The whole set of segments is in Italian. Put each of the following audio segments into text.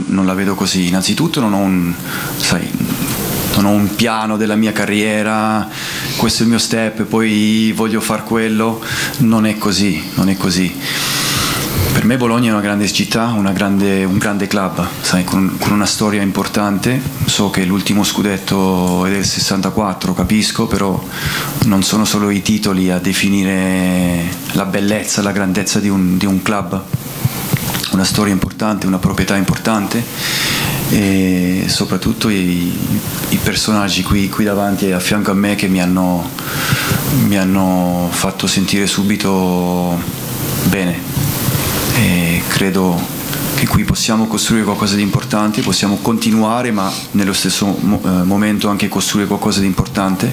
non la vedo così. Innanzitutto non ho un piano della mia carriera, questo è il mio step, poi voglio far quello. Non è così. Per me Bologna è una grande città, un grande club, con una storia importante. So che l'ultimo scudetto è del 64, capisco, però non sono solo i titoli a definire la bellezza, la grandezza di un club. Una storia importante, una proprietà importante e soprattutto i personaggi qui davanti a fianco a me che mi hanno fatto sentire subito bene. E credo che qui possiamo costruire qualcosa di importante, possiamo continuare, ma nello stesso momento anche costruire qualcosa di importante.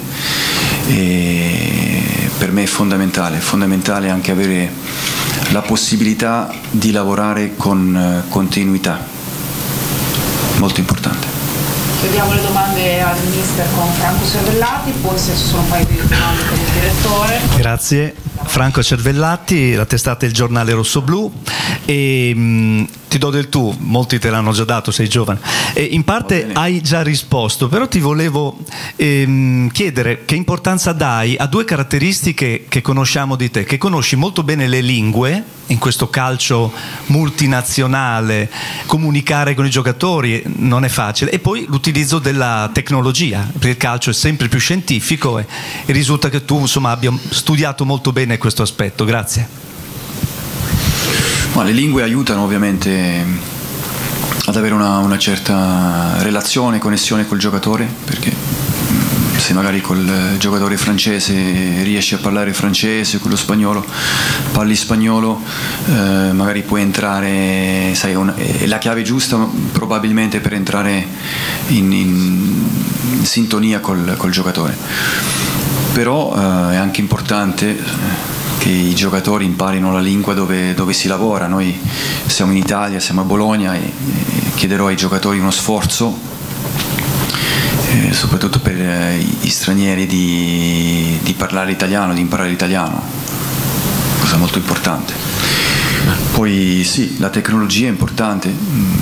E per me è fondamentale anche avere la possibilità di lavorare con continuità, molto importante. Chiediamo le domande al mister con Franco Cervellati, poi se ci sono un paio di domande per il direttore. Grazie. Franco Cervellati, la testata Il Giornale Rossoblu, e ti do del tu, molti te l'hanno già dato, sei giovane, e in parte hai già risposto, però ti volevo chiedere che importanza dai a due caratteristiche che conosciamo di te, che conosci molto bene le lingue, in questo calcio multinazionale, comunicare con i giocatori non è facile, e poi l'utilizzo della tecnologia, perché il calcio è sempre più scientifico e risulta che tu abbia studiato molto bene questo aspetto. Grazie. Ma le lingue aiutano ovviamente ad avere una certa relazione, connessione col giocatore, perché se magari col giocatore francese riesci a parlare francese, con lo spagnolo parli spagnolo, magari puoi entrare, è la chiave giusta probabilmente per entrare in sintonia col giocatore. Però è anche importante che i giocatori imparino la lingua dove si lavora. Noi siamo in Italia, siamo a Bologna e chiederò ai giocatori uno sforzo, soprattutto per gli stranieri, di parlare italiano, di imparare l'italiano, cosa molto importante. Poi sì, la tecnologia è importante,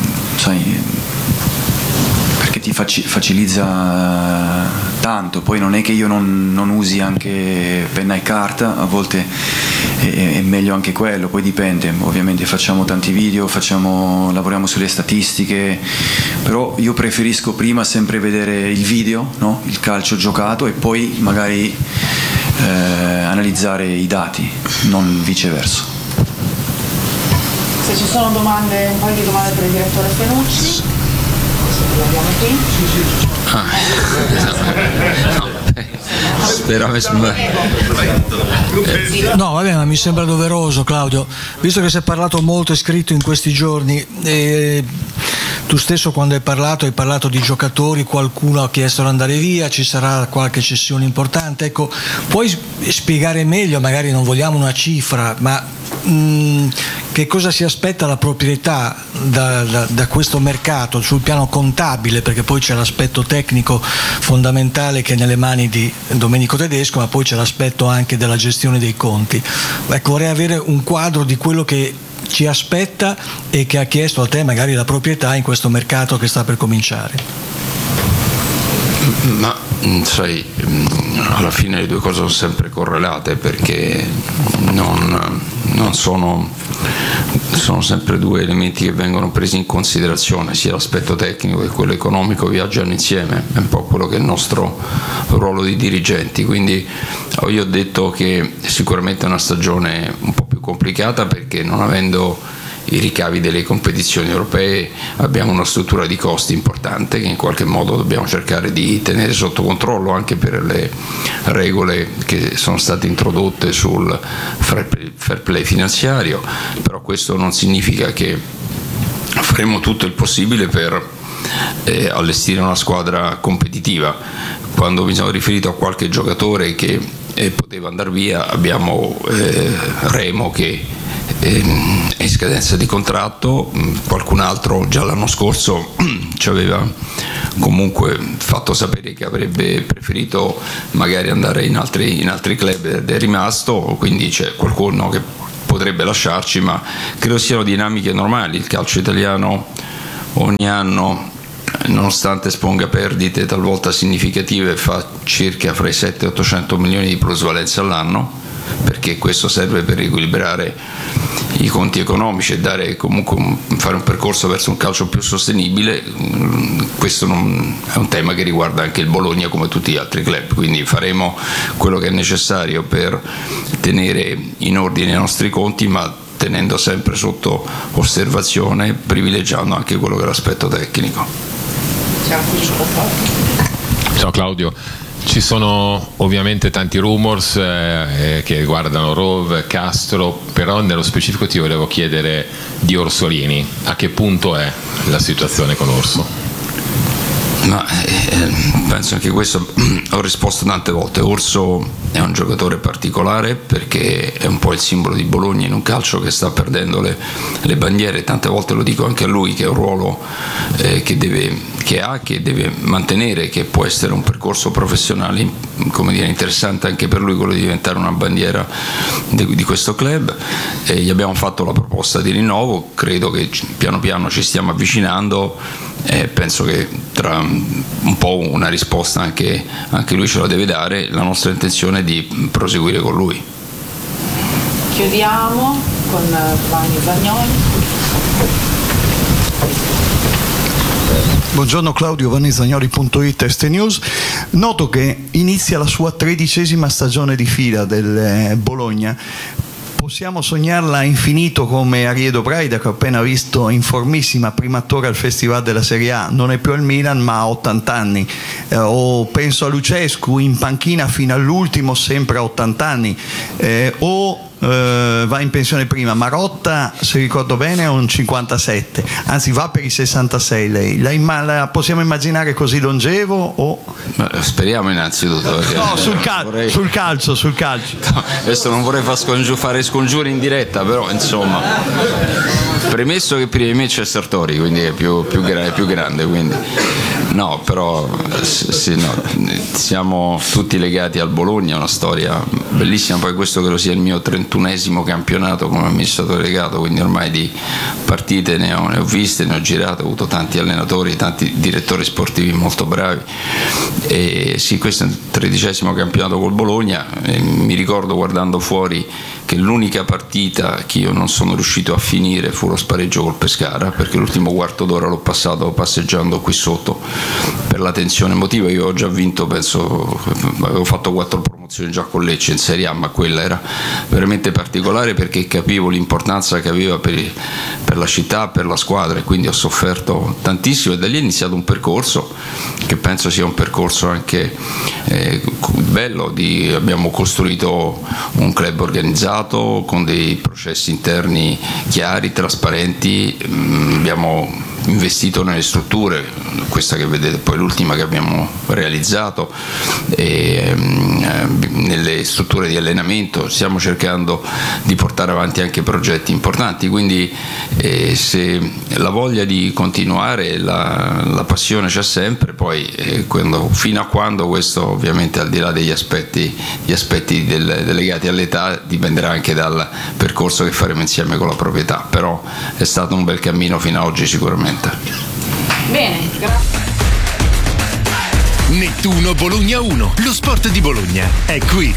perché ti facilita tanto. Poi non è che io non usi anche penna e carta, a volte è meglio anche quello, poi dipende, ovviamente facciamo tanti video, lavoriamo sulle statistiche, però io preferisco prima sempre vedere il video, no? Il calcio giocato, e poi magari analizzare i dati, non viceversa. Se ci sono domande, un paio di domande per il direttore Fenucci. L'abbiamo qui? No, va bene, ma mi sembra doveroso, Claudio, visto che si è parlato molto e scritto in questi giorni, tu stesso quando hai parlato di giocatori, qualcuno ha chiesto di andare via, ci sarà qualche cessione importante, ecco, puoi spiegare meglio, magari non vogliamo una cifra, ma che cosa si aspetta la proprietà da questo mercato sul piano contabile, perché poi c'è l'aspetto tecnico fondamentale che è nelle mani di Domenico Tedesco, ma poi c'è l'aspetto anche della gestione dei conti. Ecco, vorrei avere un quadro di quello che ci aspetta e che ha chiesto a te magari la proprietà in questo mercato che sta per cominciare. Ma sai, alla fine le due cose sono sempre correlate, perché non sono sempre due elementi che vengono presi in considerazione, sia l'aspetto tecnico che quello economico viaggiano insieme, è un po' quello che è il nostro ruolo di dirigenti. Quindi io ho detto che sicuramente è una stagione un po' più complicata, perché non avendo i ricavi delle competizioni europee abbiamo una struttura di costi importante che in qualche modo dobbiamo cercare di tenere sotto controllo, anche per le regole che sono state introdotte sul fair play finanziario. Però questo non significa che faremo tutto il possibile per allestire una squadra competitiva. Quando mi sono riferito a qualche giocatore che poteva andare via, abbiamo Remo che è in scadenza di contratto, qualcun altro già l'anno scorso ci aveva comunque fatto sapere che avrebbe preferito magari andare in altri club ed è rimasto, quindi c'è qualcuno che potrebbe lasciarci, ma credo siano dinamiche normali. Il calcio italiano ogni anno, nonostante esponga perdite talvolta significative, fa circa fra i 700 e 800 milioni di plusvalenza all'anno, perché questo serve per riequilibrare i conti economici e dare comunque fare un percorso verso un calcio più sostenibile. Questo è un tema che riguarda anche il Bologna come tutti gli altri club, quindi faremo quello che è necessario per tenere in ordine i nostri conti, ma tenendo sempre sotto osservazione, privilegiando anche quello che è l'aspetto tecnico. Ciao Claudio. Ci sono ovviamente tanti rumors che riguardano Rove, Castro, però nello specifico ti volevo chiedere di Orsolini, a che punto è la situazione con Orso? Ma penso anche questo, ho risposto tante volte. Orso è un giocatore particolare perché è un po' il simbolo di Bologna in un calcio che sta perdendo le bandiere. Tante volte lo dico anche a lui, che è un ruolo che deve mantenere, che può essere un percorso professionale, come dire, interessante anche per lui, quello di diventare una bandiera di questo club. Gli abbiamo fatto la proposta di rinnovo, credo che piano piano ci stiamo avvicinando. Penso che tra un po' una risposta anche lui ce la deve dare. La nostra intenzione è di proseguire con lui. Chiudiamo con Vanni Zagnoli. Buongiorno Claudio, Vanni Zagnoli.it, Este News. Noto che inizia la sua 13ª stagione di fila del Bologna. Possiamo sognarla infinito come Ariedo Braida, che ho appena visto in formissima, primo attore al Festival della Serie A, non è più al Milan ma ha 80 anni. O penso a Lucescu in panchina fino all'ultimo, sempre a 80 anni. Va in pensione prima. Marotta, se ricordo bene, è un 57, anzi va per i 66. La possiamo immaginare così longevo? O... Speriamo innanzitutto. No, sul calcio. No, adesso non vorrei fare scongiuri in diretta, però insomma, premesso che prima di me c'è Sartori, quindi è più grande, quindi no, però sì, no, siamo tutti legati al Bologna, è una storia bellissima. Poi questo credo sia il mio 31esimo campionato come amministratore delegato, quindi ormai di partite ne ho viste, ne ho girate, ho avuto tanti allenatori, tanti direttori sportivi molto bravi. E sì, questo è il 13esimo campionato col Bologna. Mi ricordo guardando fuori che l'unica partita che io non sono riuscito a finire fu lo spareggio col Pescara, perché l'ultimo quarto d'ora l'ho passato passeggiando qui sotto per la tensione emotiva. Io ho già vinto, penso, avevo fatto 4 promozioni già con Lecce in Serie A, ma quella era veramente particolare perché capivo l'importanza che aveva per la città, per la squadra, e quindi ho sofferto tantissimo, e da lì è iniziato un percorso che penso sia un percorso anche bello. Abbiamo costruito un club organizzato con dei processi interni chiari, trasparenti, abbiamo investito nelle strutture, questa che vedete poi l'ultima che abbiamo realizzato, nelle strutture di allenamento. Stiamo cercando di portare avanti anche progetti importanti, quindi se la voglia di continuare, la passione c'è sempre, poi fino a quando questo, ovviamente al di là degli aspetti legati all'età, dipenderà anche dal percorso che faremo insieme con la proprietà, però è stato un bel cammino fino ad oggi sicuramente. Bene, grazie. Nettuno Bologna 1, lo sport di Bologna è qui.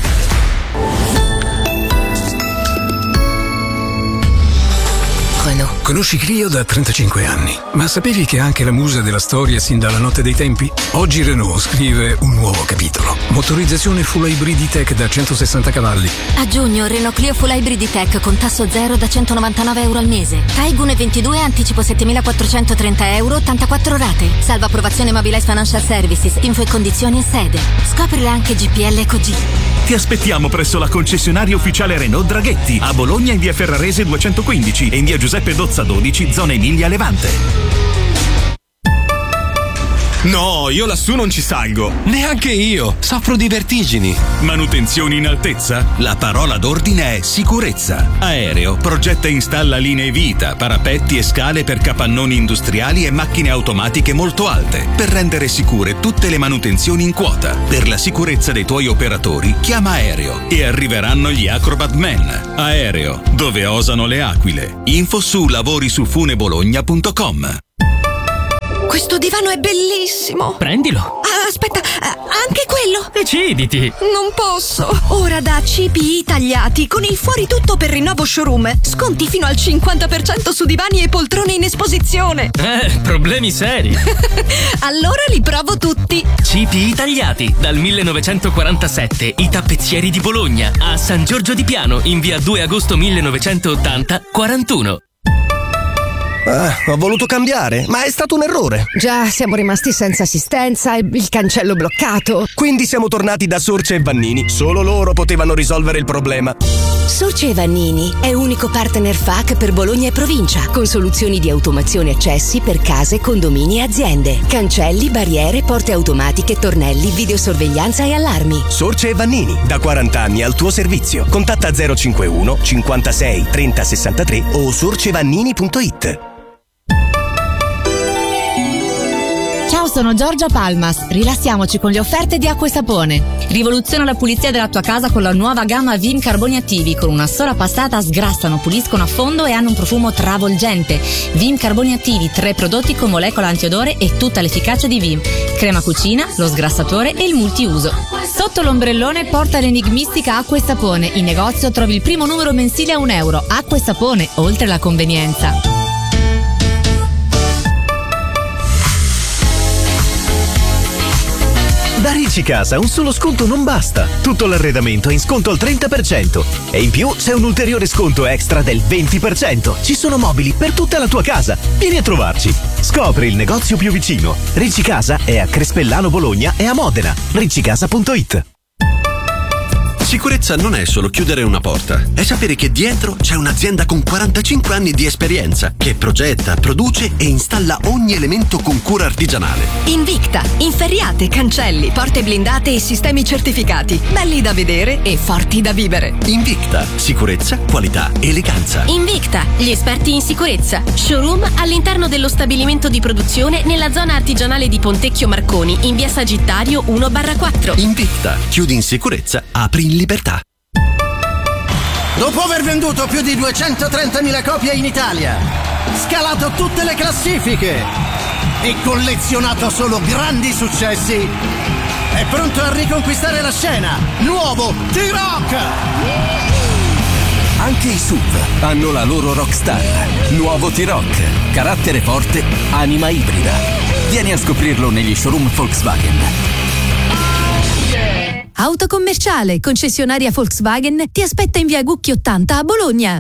Renault. Conosci Clio da 35 anni, ma sapevi che è anche la musa della storia sin dalla notte dei tempi? Oggi Renault scrive un nuovo capitolo. Motorizzazione Full Hybrid E-Tech da 160 cavalli. A giugno Renault Clio Full Hybrid E-Tech con tasso zero da 199 euro al mese. Taigun 22 anticipo 7.430 euro, 84 rate. Salvo approvazione Mobilize Financial Services. Info e condizioni in sede. Scoprile anche GPL EcoG. Ti aspettiamo presso la concessionaria ufficiale Renault Draghetti a Bologna in via Ferrarese 215 e in via Giuseppe Dozza 12, zona Emilia Levante. No, io lassù non ci salgo. Neanche io, soffro di vertigini. Manutenzioni in altezza? La parola d'ordine è sicurezza. Aereo progetta e installa linee vita, parapetti e scale per capannoni industriali e macchine automatiche molto alte, per rendere sicure tutte le manutenzioni in quota. Per la sicurezza dei tuoi operatori, chiama Aereo e arriveranno gli Acrobat Men. Aereo, dove osano le aquile. Info su lavorisulfunebologna.com. questo divano è bellissimo. Prendilo. Aspetta, anche quello. Deciditi. Non posso. Ora da CPI Tagliati, con il fuori tutto per rinnovo showroom, sconti fino al 50% su divani e poltrone in esposizione. Problemi seri. Allora li provo tutti. CPI Tagliati, dal 1947, i tappezzieri di Bologna, a San Giorgio di Piano, in via 2 agosto 1980, 41. Ho voluto cambiare, ma è stato un errore. Già, siamo rimasti senza assistenza e il cancello bloccato. Quindi siamo tornati da Sorce e Vannini. Solo loro potevano risolvere il problema. Sorce e Vannini è unico partner FAC per Bologna e provincia, con soluzioni di automazione accessi per case, condomini e aziende. Cancelli, barriere, porte automatiche, tornelli, videosorveglianza e allarmi. Sorce e Vannini, da 40 anni al tuo servizio. Contatta 051 56 30 63 o sorcevannini.it. Ciao, sono Giorgia Palmas. Rilassiamoci con le offerte di Acqua e Sapone. Rivoluziona la pulizia della tua casa con la nuova gamma Vim Carboni Attivi. Con una sola passata sgrassano, puliscono a fondo e hanno un profumo travolgente. Vim Carboni Attivi, 3 prodotti con molecola antiodore e tutta l'efficacia di Vim. Crema cucina, lo sgrassatore e il multiuso. Sotto l'ombrellone porta l'enigmistica Acqua e Sapone. In negozio trovi il primo numero mensile a €1. Acqua e Sapone, oltre la convenienza. Da Ricci Casa un solo sconto non basta. Tutto l'arredamento è in sconto al 30% e in più c'è un ulteriore sconto extra del 20%. Ci sono mobili per tutta la tua casa. Vieni a trovarci. Scopri il negozio più vicino. Ricci Casa è a Crespellano Bologna e a Modena. riccicasa.it. Sicurezza non è solo chiudere una porta, è sapere che dietro c'è un'azienda con 45 anni di esperienza che progetta, produce e installa ogni elemento con cura artigianale. Invicta, inferriate, cancelli, porte blindate e sistemi certificati, belli da vedere e forti da vivere. Invicta, sicurezza, qualità, eleganza. Invicta, gli esperti in sicurezza. Showroom all'interno dello stabilimento di produzione nella zona artigianale di Pontecchio Marconi, in via Sagittario 1/4. Invicta, chiudi in sicurezza, apri in libertà. Dopo aver venduto più di 230.000 copie in Italia, scalato tutte le classifiche e collezionato solo grandi successi, è pronto a riconquistare la scena. Nuovo T-Rock! Anche i SUV hanno la loro rockstar. Nuovo T-Rock, carattere forte, anima ibrida. Vieni a scoprirlo negli showroom Volkswagen. Autocommerciale, concessionaria Volkswagen, ti aspetta in via Gucchi 80 a Bologna.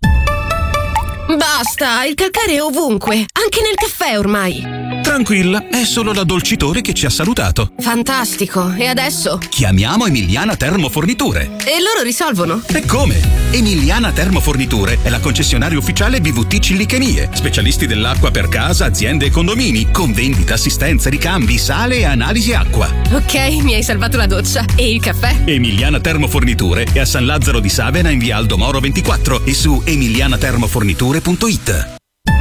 Basta, il calcare è ovunque, anche nel caffè ormai. Tranquilla, è solo la Dolcitori che ci ha salutato. Fantastico, e adesso? Chiamiamo Emiliana Termoforniture. E loro risolvono? E come? Emiliana Termoforniture è la concessionaria ufficiale BVT Cillichemie, specialisti dell'acqua per casa, aziende e condomini, con vendita, assistenza, ricambi, sale e analisi acqua. Ok, mi hai salvato la doccia. E il caffè? Emiliana Termoforniture è a San Lazzaro di Savena in via Aldo Moro 24 e su emilianatermoforniture.it.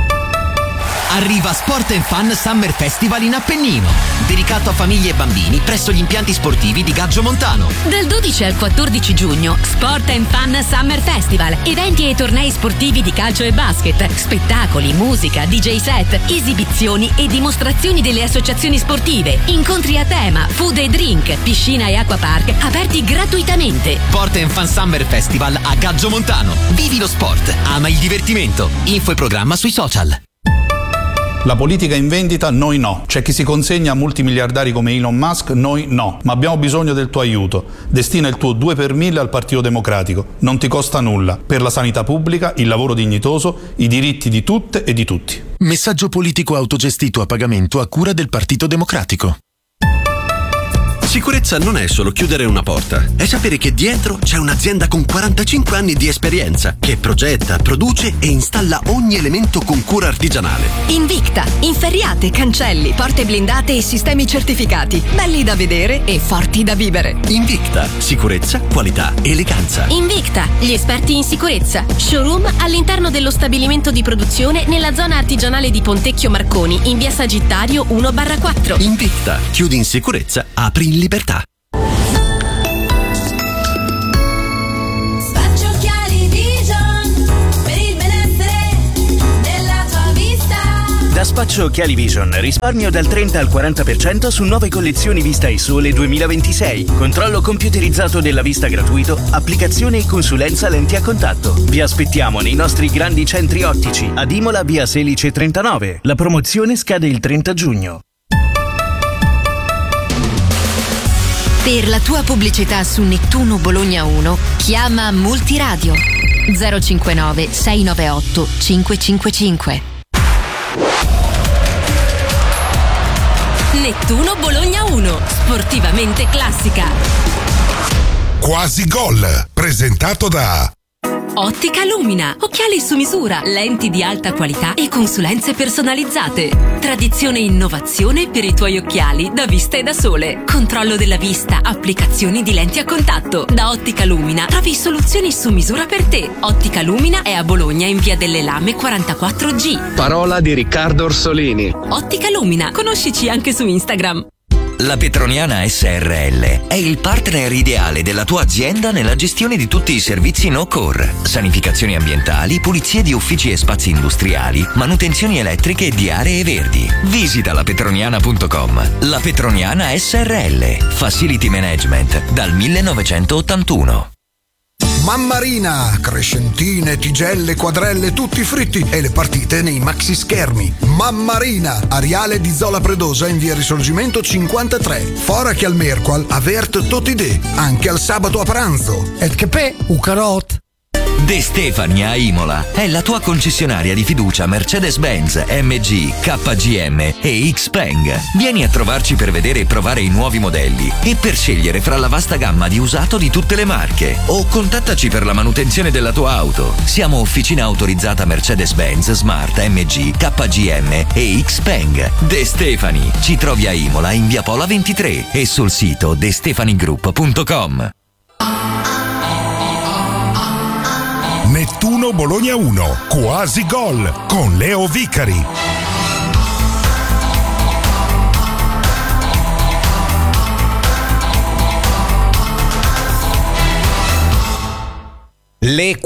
Arriva Sport & Fun Summer Festival in Appennino, dedicato a famiglie e bambini presso gli impianti sportivi di Gaggio Montano. Dal 12 al 14 giugno, Sport & Fun Summer Festival, eventi e tornei sportivi di calcio e basket, spettacoli, musica, DJ set, esibizioni e dimostrazioni delle associazioni sportive, incontri a tema, food e drink, piscina e acquapark aperti gratuitamente. Sport & Fun Summer Festival a Gaggio Montano. Vivi lo sport, ama il divertimento. Info e programma sui social. La politica in vendita, noi no. C'è chi si consegna a multimiliardari come Elon Musk, noi no. Ma abbiamo bisogno del tuo aiuto. Destina il tuo 2 per 1000 al Partito Democratico. Non ti costa nulla. Per la sanità pubblica, il lavoro dignitoso, i diritti di tutte e di tutti. Messaggio politico autogestito a pagamento a cura del Partito Democratico. Sicurezza non è solo chiudere una porta, è sapere che dietro c'è un'azienda con 45 anni di esperienza che progetta, produce e installa ogni elemento con cura artigianale. Invicta, inferriate, cancelli, porte blindate e sistemi certificati, belli da vedere e forti da vivere. Invicta, sicurezza, qualità, eleganza. Invicta, gli esperti in sicurezza. Showroom all'interno dello stabilimento di produzione nella zona artigianale di Pontecchio Marconi, in via Sagittario 1/4. Invicta, chiudi in sicurezza, apri in libertà. Da Spaccio Occhiali Vision. Risparmio dal 30 al 40% su 9 collezioni Vista e Sole 2026. Controllo computerizzato della vista gratuito, applicazione e consulenza lenti a contatto. Vi aspettiamo nei nostri grandi centri ottici ad Imola, via Selice 39. La promozione scade il 30 giugno. Per la tua pubblicità su Nettuno Bologna 1, chiama Multiradio 059 698 555. Nettuno Bologna 1, sportivamente classica. Quasi Gol, presentato da Ottica Lumina, occhiali su misura, lenti di alta qualità e consulenze personalizzate. Tradizione e innovazione per i tuoi occhiali da vista e da sole. Controllo della vista, applicazioni di lenti a contatto. Da Ottica Lumina trovi soluzioni su misura per te. Ottica Lumina è a Bologna in via delle Lame 44G. Parola di Riccardo Orsolini. Ottica Lumina, conoscici anche su Instagram. La Petroniana SRL è il partner ideale della tua azienda nella gestione di tutti i servizi no-core, sanificazioni ambientali, pulizie di uffici e spazi industriali, manutenzioni elettriche e di aree verdi. Visita lapetroniana.com. La Petroniana SRL, Facility Management dal 1981. Mammarina, crescentine, tigelle, quadrelle, tutti fritti e le partite nei maxi schermi. Mammarina, Ariale di Zola Predosa in via Risorgimento 53. Fora che al Merqual, avert totidè, anche al sabato a pranzo. Et che pe, u carot. De Stefani a Imola è la tua concessionaria di fiducia Mercedes-Benz, MG, KGM e Xpeng. Vieni a trovarci per vedere e provare i nuovi modelli e per scegliere fra la vasta gamma di usato di tutte le marche. O contattaci per la manutenzione della tua auto. Siamo officina autorizzata Mercedes-Benz, Smart, MG, KGM e Xpeng. De Stefani. Ci trovi a Imola in via Pola 23 e sul sito destefanigroup.com. Nettuno Bologna 1, Quasi Gol con Leo Vicari. Le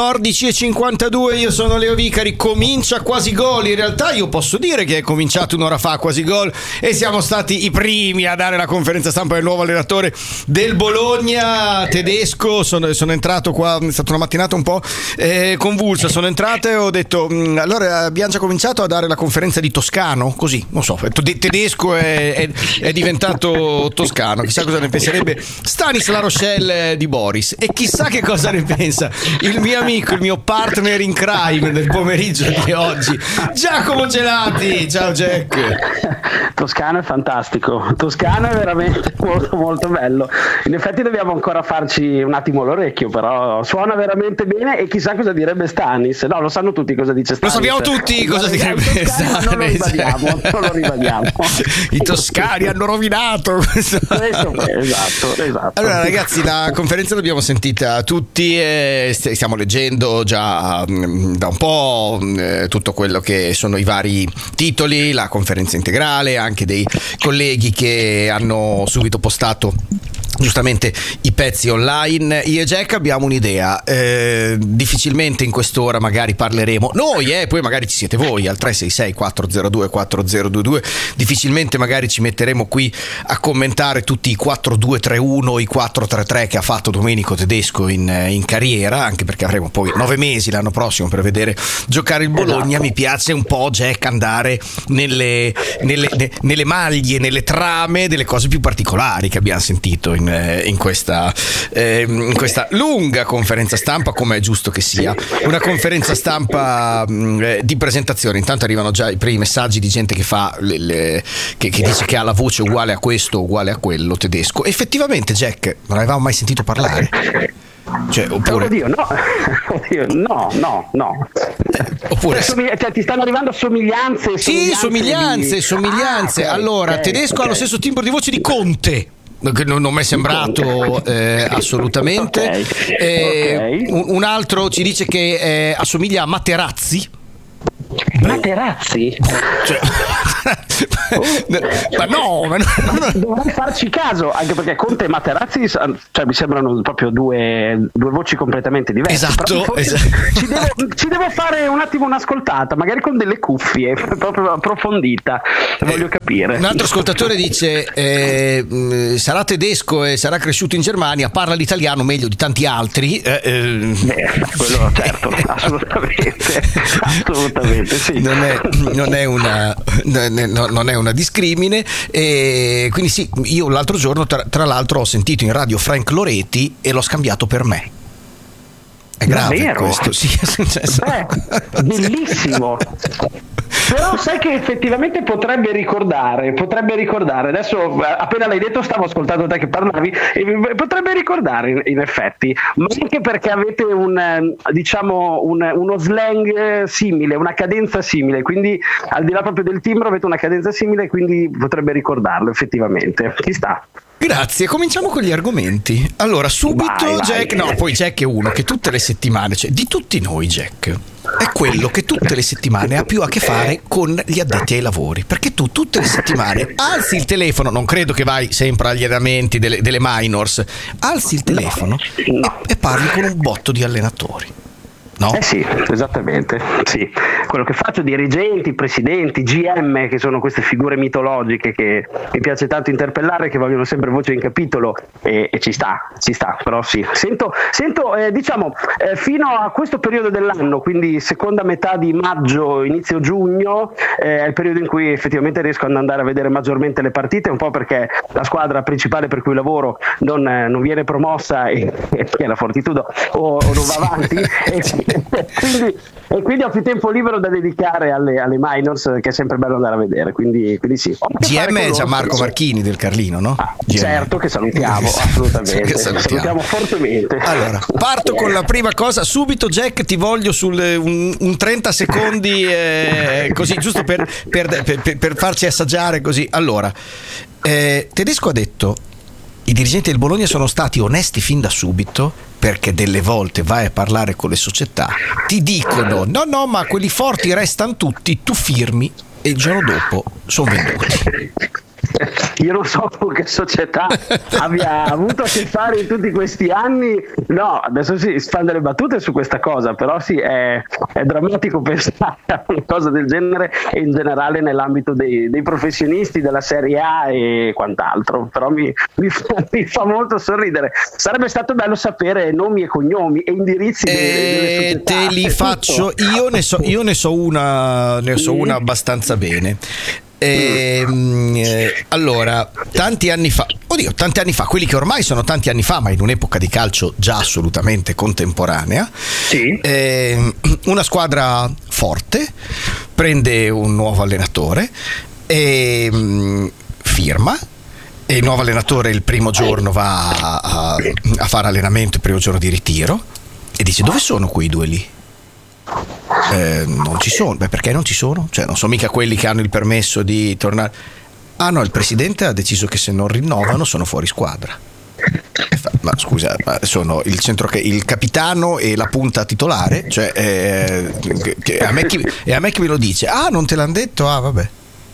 14.52, io sono Leo Vicari, comincia Quasi Gol. In realtà io posso dire che è cominciato un'ora fa Quasi Gol e siamo stati i primi a dare la conferenza stampa del nuovo allenatore del Bologna, Tedesco. Sono entrato qua, è stata una mattinata un po' convulsa, sono entrato e ho detto allora abbiamo già cominciato a dare la conferenza di Toscano, così, non so, Tedesco è diventato Toscano, chissà cosa ne penserebbe Stanis La Rochelle di Boris e chissà che cosa ne pensa il mio amico, il mio partner in crime del pomeriggio di oggi, Giacomo Gelati. Ciao Jack. Toscano è fantastico, Toscano è veramente molto molto bello. In effetti dobbiamo ancora farci un attimo l'orecchio, però suona veramente bene e chissà cosa direbbe Stanis. No, lo sanno tutti cosa dice Stanis. Lo sappiamo tutti cosa direbbe Stanis. Non lo ribadiamo. I toscani hanno rovinato questo. Esatto. Allora ragazzi, la conferenza l'abbiamo sentita tutti, stiamo leggendo già da un po' tutto quello che sono i vari titoli, la conferenza integrale, anche dei colleghi che hanno subito postato giustamente i pezzi online. Io e Jack abbiamo un'idea, difficilmente in quest'ora magari parleremo noi, poi magari ci siete voi al 366 402 4022, difficilmente magari ci metteremo qui a commentare tutti i 4-2-3-1, i 4-3-3 che ha fatto Domenico Tedesco in carriera, anche perché avremo poi 9 mesi l'anno prossimo per vedere giocare il Bologna. Esatto. Mi piace un po', Jack, andare nelle maglie, nelle trame delle cose più particolari che abbiamo sentito in questa lunga conferenza stampa, come è giusto che sia. Una conferenza stampa di presentazione. Intanto arrivano già i primi messaggi di gente che fa che dice che ha la voce uguale a questo, uguale a quello, Tedesco. Effettivamente, Jack, non avevamo mai sentito parlare. Cioè, oppure... Oddio, no. Oppure... Cioè, ti stanno arrivando somiglianze. Sì, somiglianze. Allora, okay, Tedesco ha lo stesso timbro di voce di Conte, che non mi è sembrato assolutamente. Okay. Un altro ci dice che assomiglia a Materazzi. Materazzi? Cioè, Ma no. Dovrei farci caso, anche perché Conte e Materazzi, cioè, mi sembrano proprio due voci completamente diverse. Esatto. Ci devo fare un attimo un'ascoltata, magari con delle cuffie, proprio approfondita. Voglio capire. Un altro ascoltatore dice: sarà tedesco e sarà cresciuto in Germania, parla l'italiano meglio di tanti altri. Quello certo, assolutamente sì. Non è una discrimine, e quindi sì, io l'altro giorno tra l'altro ho sentito in radio Frank Loretti e l'ho scambiato per me. È grave. Davvero? Questo, sì, è successo. Bellissimo. Però sai che effettivamente potrebbe ricordare. Adesso appena l'hai detto stavo ascoltando te che parlavi e potrebbe ricordare in effetti, ma anche perché avete uno slang simile, una cadenza simile, quindi al di là proprio del timbro avete una cadenza simile, quindi potrebbe ricordarlo effettivamente. Chi sta? Grazie, cominciamo con gli argomenti. Allora, subito vai. Jack, no, poi Jack è uno che tutte le settimane, cioè di tutti noi Jack, è quello che tutte le settimane ha più a che fare con gli addetti ai lavori, perché tu tutte le settimane alzi il telefono, non credo che vai sempre agli allenamenti delle minors, alzi il telefono e parli con un botto di allenatori. No? Sì, esattamente. Sì. Quello che faccio, dirigenti, presidenti, GM, che sono queste figure mitologiche che mi piace tanto interpellare, che vogliono sempre voce in capitolo, e ci sta, però sì. Sento fino a questo periodo dell'anno, quindi seconda metà di maggio, inizio giugno, è il periodo in cui effettivamente riesco ad andare a vedere maggiormente le partite, un po' perché la squadra principale per cui lavoro non viene promossa, che è la Fortitudo, o non va avanti. E quindi ho più tempo libero da dedicare alle minors, che è sempre bello andare a vedere, quindi sì. GM è Gianmarco Marchini del Carlino, no? Certo, che salutiamo, assolutamente, salutiamo fortemente. Allora, parto con la prima cosa subito. Jack, ti voglio un 30 secondi così, giusto per farci assaggiare così. Allora, Tedesco ha detto: i dirigenti del Bologna sono stati onesti fin da subito, perché delle volte vai a parlare con le società, ti dicono no, ma quelli forti restano tutti, tu firmi e il giorno dopo sono venduti. Io non so con che società abbia avuto a che fare in tutti questi anni. No, adesso si fanno delle battute su questa cosa, però sì, è drammatico pensare a una cosa del genere, e in generale nell'ambito dei professionisti della Serie A e quant'altro. Però mi fa molto sorridere. Sarebbe stato bello sapere nomi e cognomi e indirizzi delle società. Te li faccio, io ne so una abbastanza bene. Allora, tanti anni fa, quelli che ormai sono tanti anni fa, ma in un'epoca di calcio già assolutamente contemporanea, sì. Una squadra forte prende un nuovo allenatore e firma, e il nuovo allenatore il primo giorno va a fare allenamento, il primo giorno di ritiro, e dice: dove sono quei due lì? Non ci sono. Perché non ci sono? Cioè, non sono mica quelli che hanno il permesso di tornare. Ah no, il presidente ha deciso che se non rinnovano sono fuori squadra. Ma scusa, sono il capitano e la punta titolare, cioè a me chi me lo dice? Ah, non te l'hanno detto? Ah, vabbè.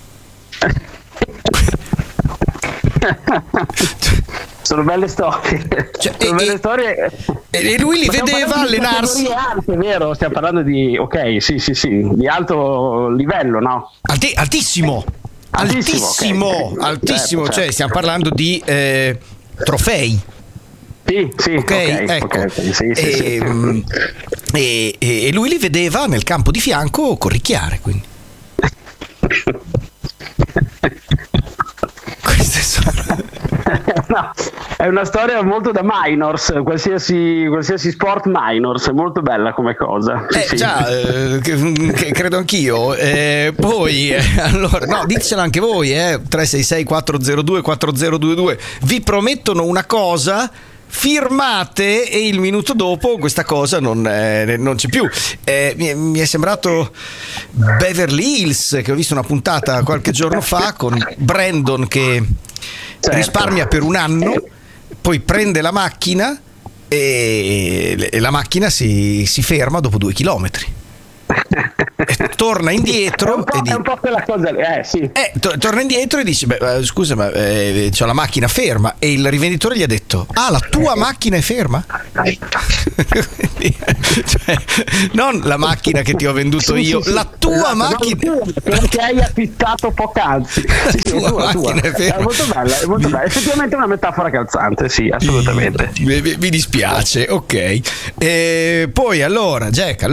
Sono belle storie, storie. E lui li vedeva allenarsi. È vero, stiamo parlando di di alto livello, no? Altissimo, okay. Altissimo, cioè stiamo parlando di trofei. Sì, ecco. Sì. E lui li vedeva nel campo di fianco corricchiare, quindi. Queste sono. No, è una storia molto da minors, qualsiasi sport minors, è molto bella come cosa. Sì. Già, credo anch'io. Poi, allora, no, ditecelo anche voi, 366 402 4022. Vi promettono una cosa, firmate, e il minuto dopo questa cosa non c'è più. Mi è sembrato Beverly Hills, che ho visto una puntata qualche giorno fa con Brandon che risparmia per un anno, poi prende la macchina e la macchina si ferma dopo 2 chilometri. torna indietro è un po' quella cosa lì, sì. Torna indietro e dice: scusa, ma c'ho la macchina ferma. E il rivenditore gli ha detto: la tua macchina è ferma? Cioè, non la macchina che ti ho venduto io, la tua macchina, perché hai affittato poc'anzi. La tua. È molto bella, è molto bella. Effettivamente è una metafora calzante, sì, assolutamente. Mi dispiace, ok. Poi allora, Jack,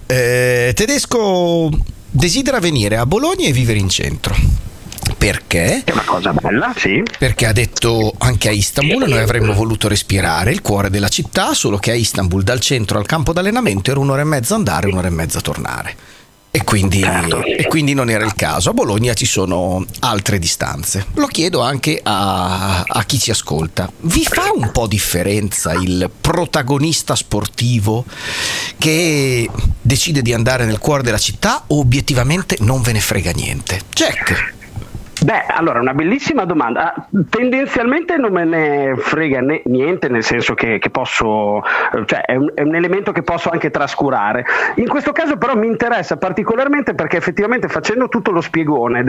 Tedesco desidera venire a Bologna e vivere in centro. Perché? È una cosa bella, sì. Perché ha detto: anche a Istanbul noi avremmo voluto respirare il cuore della città, solo che a Istanbul dal centro al campo d'allenamento era 1 ora e mezza andare, 1 ora e mezza tornare. E quindi non era il caso. A Bologna ci sono altre distanze. Lo chiedo anche a chi ci ascolta: vi fa un po' differenza il protagonista sportivo che decide di andare nel cuore della città, o obiettivamente non ve ne frega niente? Jack. Beh, allora, una bellissima domanda. Tendenzialmente non me ne frega niente, nel senso che posso, cioè è un elemento che posso anche trascurare. In questo caso però mi interessa particolarmente perché effettivamente, facendo tutto lo spiegone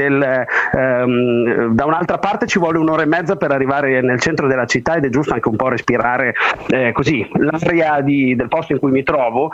da un'altra parte ci vuole 1 ora e mezza per arrivare nel centro della città, ed è giusto anche un po' respirare così l'aria del posto in cui mi trovo.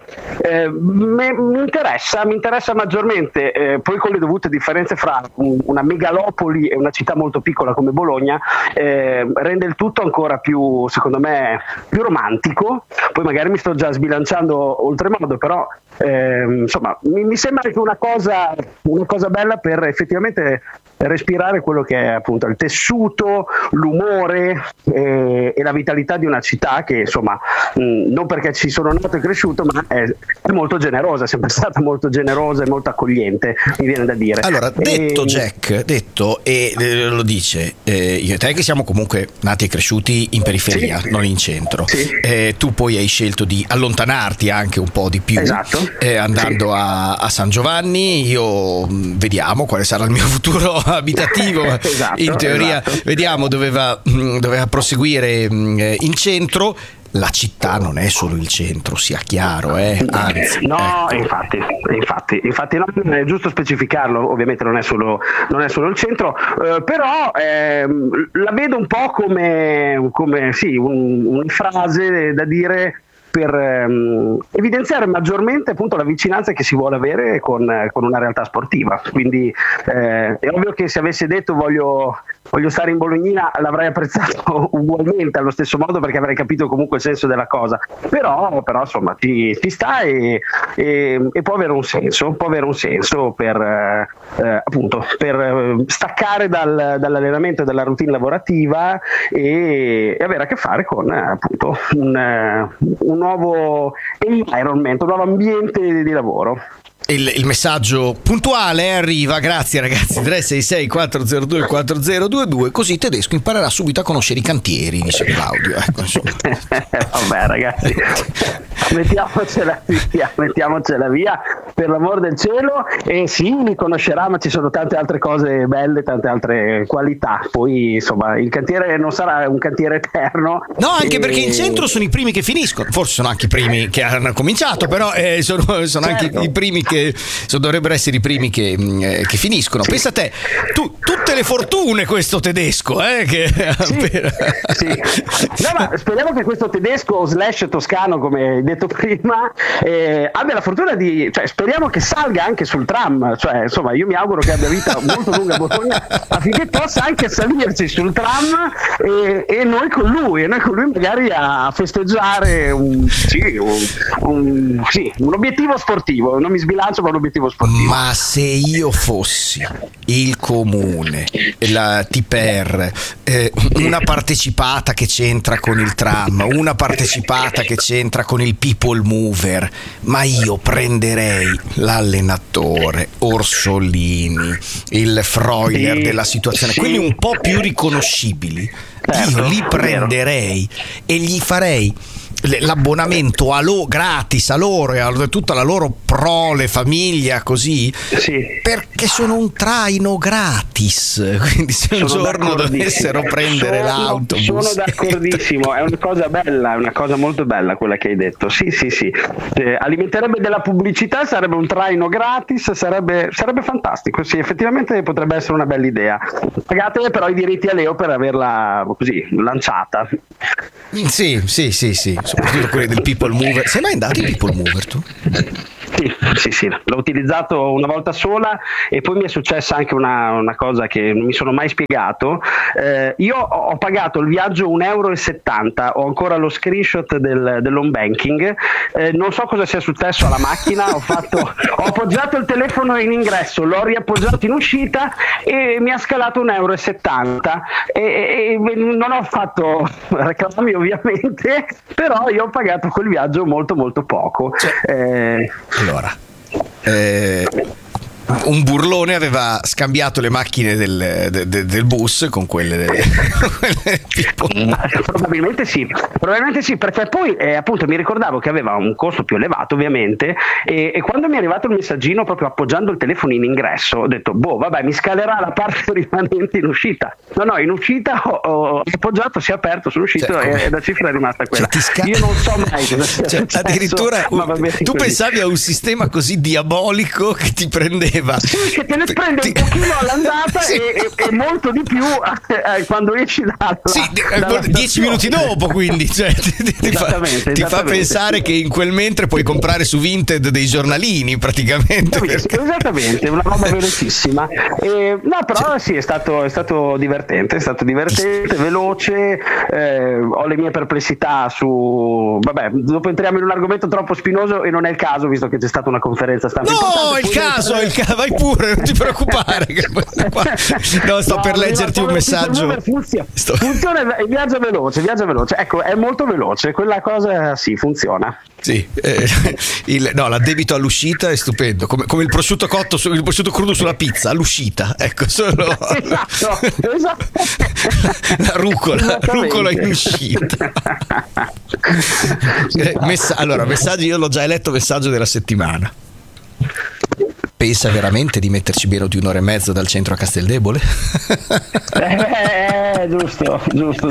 Mi interessa maggiormente, poi con le dovute differenze fra una megalopoli e una città molto piccola come Bologna, rende il tutto ancora più, secondo me, più romantico. Poi magari mi sto già sbilanciando oltremodo, però insomma mi sembra che una cosa bella per effettivamente respirare quello che è appunto il tessuto, l'umore e la vitalità di una città che, insomma, non perché ci sono nato e cresciuto, ma è molto generosa, è sempre stata molto generosa e molto accogliente, mi viene da dire. Allora, Jack, e lo dice io e te che siamo comunque nati e cresciuti in periferia, sì, non in centro, sì. Tu poi hai scelto di allontanarti anche un po' di più, esatto, andando sì, a San Giovanni. Io vediamo quale sarà il mio futuro abitativo. Esatto, in teoria, esatto. Vediamo, doveva proseguire in centro. La città non è solo il centro, sia chiaro, anzi. No, infatti no, è giusto specificarlo, ovviamente non è solo il centro, però la vedo un po' come sì, una frase da dire per evidenziare maggiormente appunto la vicinanza che si vuole avere con una realtà sportiva. Quindi è ovvio che se avesse detto voglio stare in Bolognina l'avrei apprezzato ugualmente allo stesso modo, perché avrei capito comunque il senso della cosa, però insomma ci sta e può avere un senso per appunto per staccare dall'allenamento e dalla routine lavorativa e avere a che fare con appunto un nuovo environment, un nuovo ambiente di lavoro. Il messaggio puntuale arriva, grazie ragazzi, 366 402 4022, così Tedesco imparerà subito a conoscere i cantieri, dice Claudio. Vabbè ragazzi, mettiamocela via, per l'amor del cielo, e sì, li conoscerà, ma ci sono tante altre cose belle, tante altre qualità. Poi insomma il cantiere non sarà un cantiere eterno. No, anche perché in centro sono i primi che finiscono, forse sono anche i primi che hanno cominciato, però sono certo, anche i primi che dovrebbero essere i primi che finiscono. Sì. Pensa a te, tutte le fortune questo Tedesco, che sì. No, ma speriamo che questo tedesco / toscano, come hai detto prima, abbia la fortuna speriamo che salga anche sul tram, cioè insomma io mi auguro che abbia vita molto lunga a Bologna affinché possa anche salirci sul tram e noi con lui magari a festeggiare un obiettivo sportivo. Non mi sbilancio, ma un obiettivo sportivo. Ma se io fossi il comune, la TPR, una partecipata che c'entra con il tram, una partecipata che c'entra con il people mover, ma io prenderei l'allenatore, Orsolini, il Freuler della situazione, quelli un po' più riconoscibili, io li prenderei e gli farei l'abbonamento gratis a loro e a tutta la loro prole, famiglia, così, perché sono un traino gratis, quindi se un giorno dovessero prendere l'autobus. Sono d'accordissimo, è una cosa bella, è una cosa molto bella quella che hai detto. Sì, alimenterebbe della pubblicità, sarebbe un traino gratis, sarebbe fantastico. Sì, effettivamente potrebbe essere una bella idea. Pagate però i diritti a Leo per averla così lanciata. Sì, soprattutto quelli del People Mover. Sei mai andato in People Mover tu? Sì, l'ho utilizzato una volta sola e poi mi è successa anche una cosa che non mi sono mai spiegato. Io ho pagato il viaggio €1,70, ho ancora lo screenshot dell'home banking, non so cosa sia successo alla macchina, ho appoggiato il telefono in ingresso, l'ho riappoggiato in uscita e mi ha scalato €1,70 e non ho fatto reclami ovviamente, però io ho pagato quel viaggio molto molto poco. Allora, un burlone aveva scambiato le macchine del bus con quelle probabilmente sì, perché poi appunto mi ricordavo che aveva un costo più elevato ovviamente e quando mi è arrivato il messaggino proprio appoggiando il telefono in ingresso ho detto vabbè, mi scalerà la parte rimanente in uscita. No, in uscita ho appoggiato, si è aperto, sono uscito e la cifra è rimasta quella. Io non so mai cosa sia successo, addirittura tu pensavi a un sistema così diabolico che ti prendeva. Sì, che te ne prende un pochino all'andata e molto di più quando esci dalla 10 minuti dopo, quindi ti fa pensare che in quel mentre puoi comprare su Vinted dei giornalini praticamente. Esattamente, una roba velocissima. No, però sì, è stato divertente, veloce. Ho le mie perplessità su. Vabbè, dopo entriamo in un argomento troppo spinoso e non è il caso, visto che c'è stata una conferenza stampa. No, è il caso, vai pure, non ti preoccupare. No, sto per leggerti un messaggio. Funziona, viaggia veloce. Ecco, è molto veloce, quella cosa funziona. Sì, l'addebito all'uscita è stupendo, come il prosciutto cotto, il prosciutto crudo sulla pizza, all'uscita, ecco, solo esatto. La rucola in uscita. Allora, messaggi, io l'ho già eletto messaggio della settimana. Pensa veramente di metterci meno di un'ora e mezza dal centro a Casteldebole? Giusto.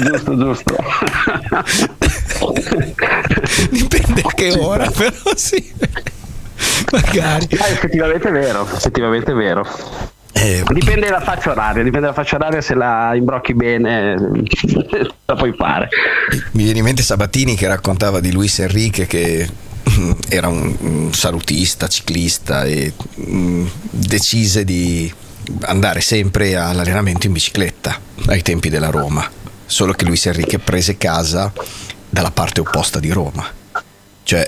Dipende a che ora, però sì. Magari. Effettivamente è vero. Dipende dalla fascia oraria, se la imbrocchi bene la puoi fare. Mi viene in mente Sabatini che raccontava di Luis Enrique che era un salutista, ciclista e decise di andare sempre all'allenamento in bicicletta ai tempi della Roma, solo che Luis Enrique prese casa dalla parte opposta di Roma, cioè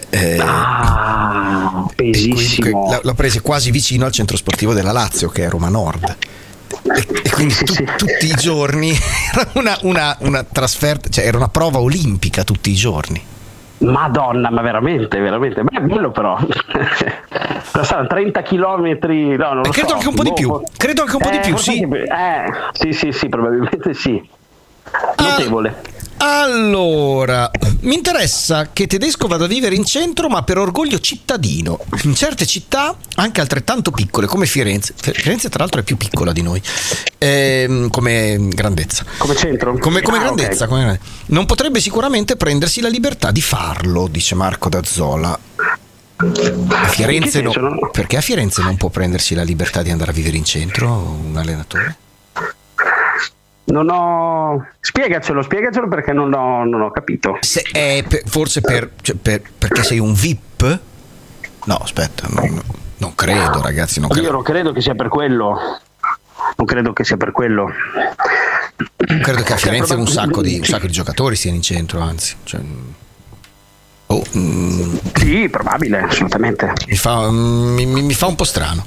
pesissimo. la prese quasi vicino al centro sportivo della Lazio, che è Roma Nord, e quindi tutti i giorni era una trasferta, cioè era una prova olimpica tutti i giorni. Madonna, ma veramente, ma è bello però. Saranno 30 chilometri, no, non lo credo so. Anche un po' di più. Credo anche un po' di più, sì. Sì, probabilmente sì. Notevole. Allora, mi interessa che Tedesco vada a vivere in centro, ma per orgoglio cittadino. In certe città, anche altrettanto piccole come Firenze. Firenze, tra l'altro, è più piccola di noi, come grandezza. Come centro? Come grandezza. Okay. Non potrebbe sicuramente prendersi la libertà di farlo, dice Marco D'Azzola. A Firenze perché a Firenze non può prendersi la libertà di andare a vivere in centro un allenatore? Spiegacelo perché non ho capito. Forse perché sei un VIP? No, aspetta, non credo, ragazzi. Io non credo che sia per quello. Credo che a Firenze un sacco di giocatori siano in centro, anzi. Sì, probabile, assolutamente. Mi fa un po' strano.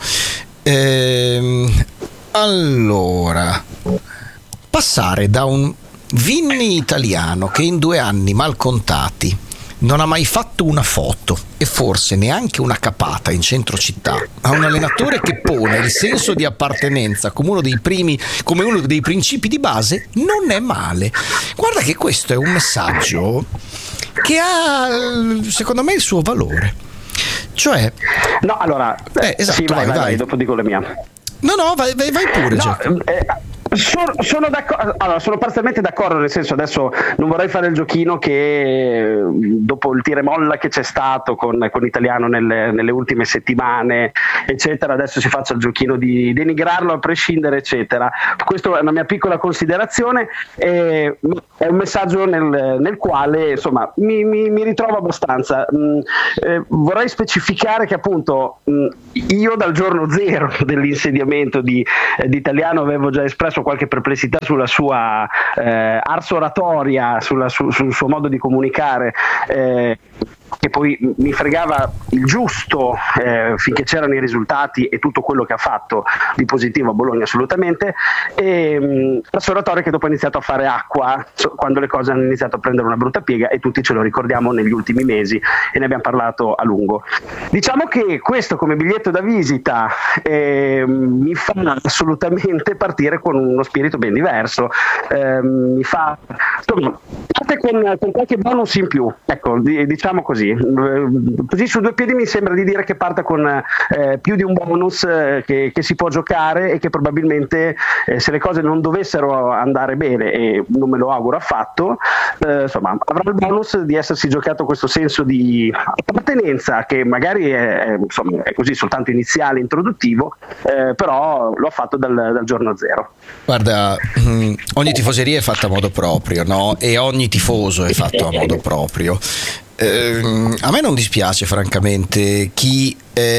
Allora, passare da un Vinny italiano che in 2 anni mal contati non ha mai fatto una foto e forse neanche una capata in centro città a un allenatore che pone il senso di appartenenza come uno dei principi di base, non è male. Guarda che questo è un messaggio che ha, secondo me, il suo valore. Cioè, no, allora, esatto, sì, vai, dopo dico la mia. No, vai pure. Sono d'accordo, allora, sono parzialmente d'accordo, nel senso, adesso non vorrei fare il giochino che dopo il tira e molla che c'è stato con Italiano nelle ultime settimane, eccetera, adesso si faccia il giochino di denigrarlo a prescindere, eccetera. Questa è una mia piccola considerazione, è un messaggio nel quale, insomma, mi ritrovo abbastanza. Vorrei specificare che appunto io dal giorno zero dell'insediamento di Italiano avevo già espresso qualche perplessità sulla sua ars oratoria, sul suo modo di comunicare, che poi mi fregava il giusto finché c'erano i risultati e tutto quello che ha fatto di positivo a Bologna, assolutamente, e ars oratoria che dopo ha iniziato a fare acqua quando le cose hanno iniziato a prendere una brutta piega, e tutti ce lo ricordiamo negli ultimi mesi e ne abbiamo parlato a lungo. Diciamo che questo come biglietto da visita mi fa assolutamente partire con uno spirito ben diverso, mi fa parte con qualche bonus in più, ecco, diciamo così su due piedi mi sembra di dire che parta con più di un bonus che si può giocare, e che probabilmente se le cose non dovessero andare bene, e non me lo auguro affatto, insomma avrà il bonus di essersi giocato questo senso di appartenenza che magari è così soltanto iniziale, introduttivo, però lo ha fatto dal giorno zero. Guarda, ogni tifoseria è fatta a modo proprio, no? E ogni tifoso è fatto a modo proprio. A me non dispiace francamente chi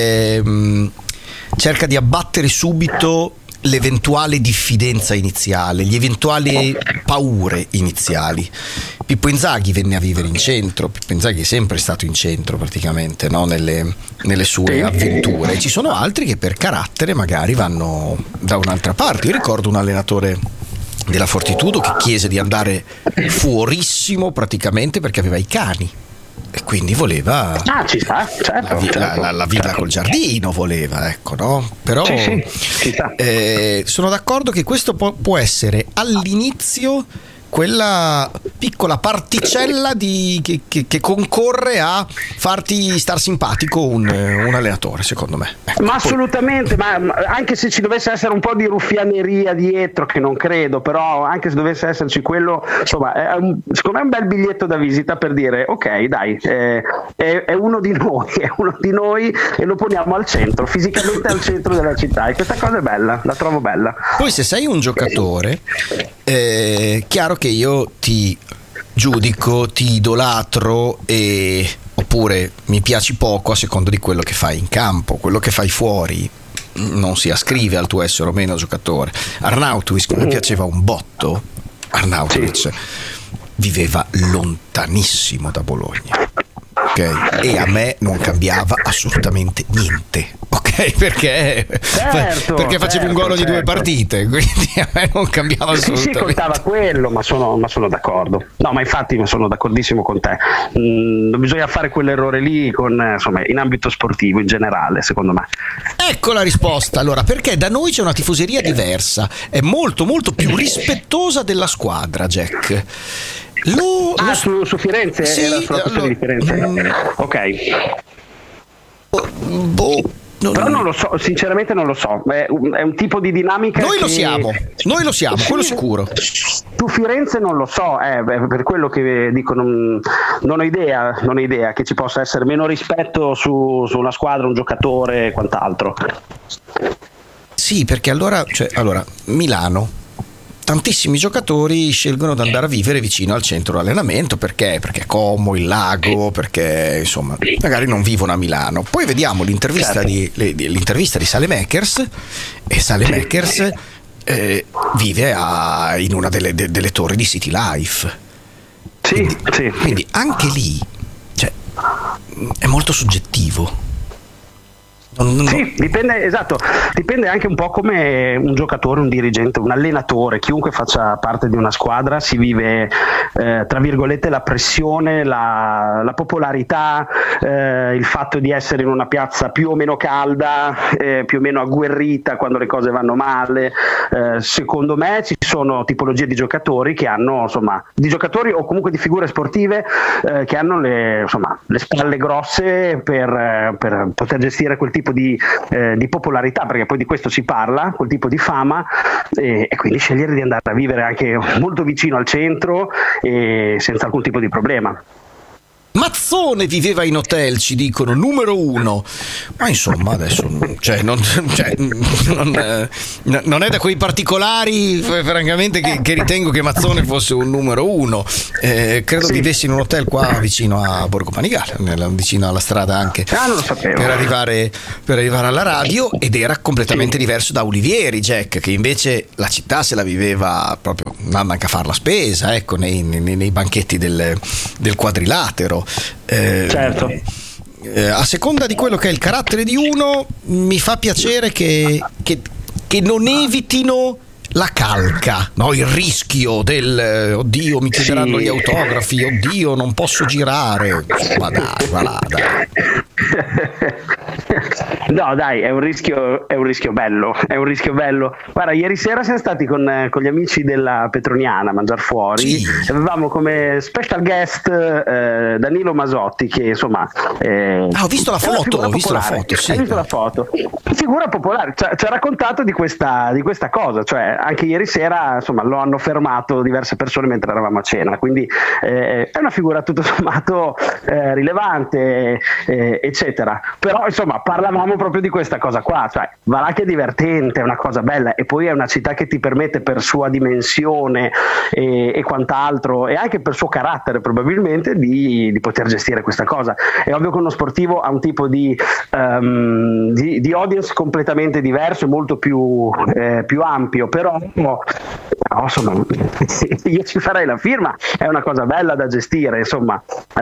cerca di abbattere subito l'eventuale diffidenza iniziale, gli eventuali paure iniziali. Pippo Inzaghi venne a vivere in centro, Pippo Inzaghi è sempre stato in centro praticamente, no? nelle sue avventure. Ci sono altri che per carattere magari vanno da un'altra parte. Io ricordo un allenatore della Fortitudo che chiese di andare fuorissimo praticamente perché aveva i cani e quindi voleva ci sta, certo, la villa col giardino voleva, ecco, no? Però ci sta. Sono d'accordo che questo può essere all'inizio quella piccola particella che concorre a farti star simpatico un allenatore, secondo me. Ecco, ma assolutamente, ma anche se ci dovesse essere un po' di ruffianeria dietro, che non credo, però anche se dovesse esserci quello, insomma, secondo me è un bel biglietto da visita per dire ok, dai, è uno di noi, e lo poniamo al centro, fisicamente al centro della città, e questa cosa è bella, la trovo bella. Poi se sei un giocatore, chiaro che io ti giudico, ti idolatro, oppure mi piaci poco a seconda di quello che fai in campo. Quello che fai fuori non si ascrive al tuo essere o meno giocatore. Arnautovic, che mi piaceva un botto, Arnautovic viveva lontanissimo da Bologna, ok? E a me non cambiava assolutamente niente, ok? Perché facevo un gol ogni 2 partite, quindi a me non cambiava assolutamente. Sì, contava quello, ma sono d'accordo. No, ma infatti sono d'accordissimo con te. Non bisogna fare quell'errore lì in ambito sportivo in generale, secondo me. Ecco la risposta. Allora, perché da noi c'è una tifoseria diversa, è molto molto più rispettosa della squadra, Jack. Su Firenze? Sì, era sulla questione di Firenze. Ok. Però non lo so, sinceramente non lo so. È un tipo di dinamica. Noi lo siamo, quello sicuro. Su Firenze non lo so, per quello che dico non ho idea che ci possa essere meno rispetto su una squadra, un giocatore e quant'altro. Sì, perché allora Milano, tantissimi giocatori scelgono di andare a vivere vicino al centro allenamento perché Como, il lago, perché insomma magari non vivono a Milano. Poi vediamo l'intervista di Saelemaekers, e Saelemaekers vive in una delle torri di City Life. Quindi anche lì è molto soggettivo. Sì, dipende anche un po' come un giocatore, un dirigente, un allenatore, chiunque faccia parte di una squadra si vive tra virgolette la pressione, la popolarità, il fatto di essere in una piazza più o meno calda, più o meno agguerrita quando le cose vanno male. Secondo me ci sono tipologie di giocatori che hanno, insomma, di giocatori o comunque di figure sportive che hanno le spalle grosse per poter gestire quel tipo di popolarità, perché poi di questo si parla, quel tipo di fama, e quindi scegliere di andare a vivere anche molto vicino al centro e senza alcun tipo di problema. Mazzone viveva in hotel, ci dicono, numero 1, ma insomma adesso non è da quei particolari francamente che ritengo che Mazzone fosse un numero 1. Credo vivessi in un hotel qua vicino a Borgo Panigale, vicino alla strada anche, non lo sapevo, per arrivare alla radio, ed era completamente diverso da Olivieri, Jack, che invece la città se la viveva proprio manca a far la spesa, ecco, nei banchetti del quadrilatero. Certo. A seconda di quello che è il carattere di uno, mi fa piacere che non evitino la calca, no? Il rischio del oddio mi chiederanno gli autografi, oddio non posso girare, ma dai, va là, dai. No dai, è un rischio bello, Guarda, ieri sera siamo stati con gli amici della Petroniana a mangiare fuori, avevamo come special guest Danilo Masotti, che insomma ho visto la foto, Hai visto la foto? Figura popolare, ci ha raccontato di questa cosa, cioè anche ieri sera insomma lo hanno fermato diverse persone mentre eravamo a cena, quindi è una figura tutto sommato rilevante, eccetera, però insomma parlavamo proprio di questa cosa qua, cioè va là che è divertente, è una cosa bella, e poi è una città che ti permette, per sua dimensione e quant'altro, e anche per suo carattere probabilmente, di poter gestire questa cosa. È ovvio che uno sportivo ha un tipo di audience completamente diverso e molto più ampio, però insomma io ci farei la firma, è una cosa bella da gestire, insomma,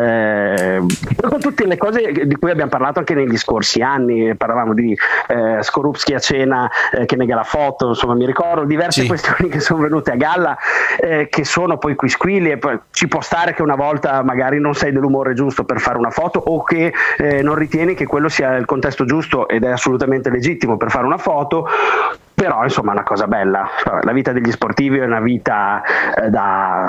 con tutte le cose di cui abbiamo parlato anche negli scorsi anni. Parlavamo di Skorupski a cena che nega la foto, insomma mi ricordo diverse questioni che sono venute a galla, che sono poi quisquili, e poi ci può stare che una volta magari non sei dell'umore giusto per fare una foto, o che non ritieni che quello sia il contesto giusto, ed è assolutamente legittimo, per fare una foto. Però insomma è una cosa bella, la vita degli sportivi è una vita da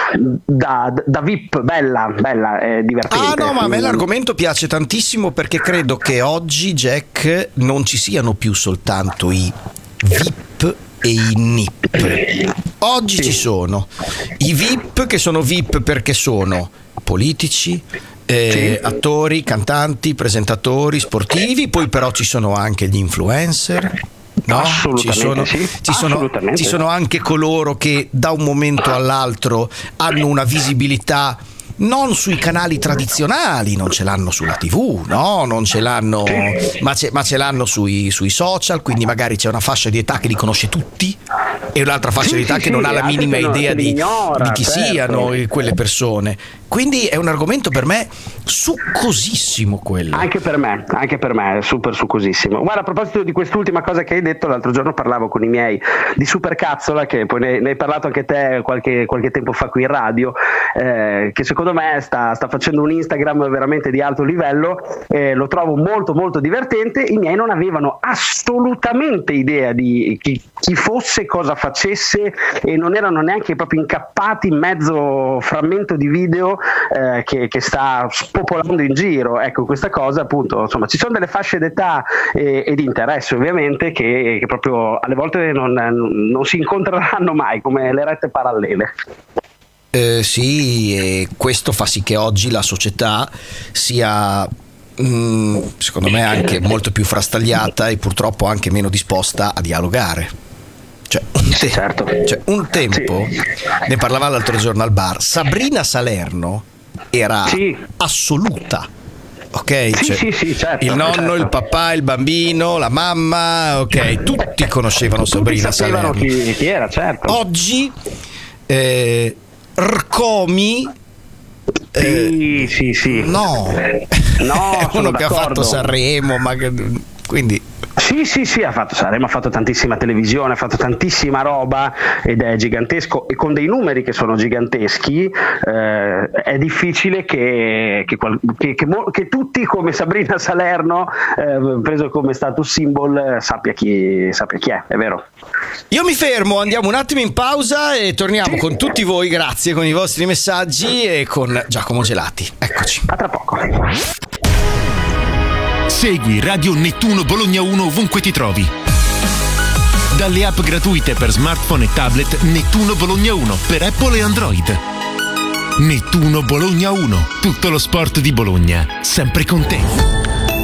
VIP, bella, divertente. Ma a me l'argomento piace tantissimo, perché credo che oggi, Jack, non ci siano più soltanto i VIP e i NIP. Oggi ci sono i VIP, che sono VIP perché sono politici, attori, cantanti, presentatori sportivi, poi però ci sono anche gli influencer. No, ci sono anche coloro che da un momento all'altro hanno una visibilità non sui canali tradizionali, non ce l'hanno sulla TV, no, non ce l'hanno, ma ce l'hanno sui social, quindi magari c'è una fascia di età che li conosce tutti e un'altra fascia di età che non ha la minima idea di chi siano quelle persone. Quindi è un argomento per me succosissimo quello. Anche per me è super succosissimo. Guarda, a proposito di quest'ultima cosa che hai detto, l'altro giorno parlavo con i miei di Supercazzola, che poi ne hai parlato anche te qualche tempo fa qui in radio, che secondo me sta facendo un Instagram veramente di alto livello, lo trovo molto molto divertente. I miei non avevano assolutamente idea di chi fosse, cosa facesse, e non erano neanche proprio incappati in mezzo frammento di video che sta spopolando in giro. Ecco, questa cosa appunto, insomma, ci sono delle fasce d'età e di interesse ovviamente che proprio alle volte non si incontreranno mai, come le rette parallele. Sì, e questo fa sì che oggi la società sia secondo me anche molto più frastagliata e purtroppo anche meno disposta a dialogare. Un tempo, ne parlava l'altro giorno al bar, Sabrina Salerno era assoluta, ok? Certo, il nonno, il papà, il bambino, la mamma, ok, tutti conoscevano Sabrina Salerno. Chi era, certo. Oggi Rcomi sì. No, uno che ha fatto Sanremo, ma quindi... Sì, Sanremo ha fatto tantissima televisione, ha fatto tantissima roba ed è gigantesco, e con dei numeri che sono giganteschi è difficile che tutti, come Sabrina Salerno, preso come status symbol, sappia chi è vero? Io mi fermo, andiamo un attimo in pausa e torniamo con tutti voi, grazie, con i vostri messaggi e con Giacomo Gelati. Eccoci. A tra poco. Segui Radio Nettuno Bologna 1 ovunque ti trovi. Dalle app gratuite per smartphone e tablet Nettuno Bologna 1 per Apple e Android. Nettuno Bologna 1, tutto lo sport di Bologna, sempre con te.